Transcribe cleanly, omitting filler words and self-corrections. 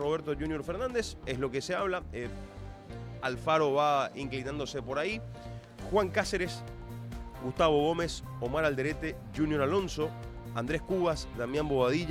Roberto Junior Fernández, es lo que se habla. Alfaro va inclinándose por ahí. Juan Cáceres, Gustavo Gómez, Omar Alderete, Junior Alonso, Andrés Cubas, Damián Bobadilla.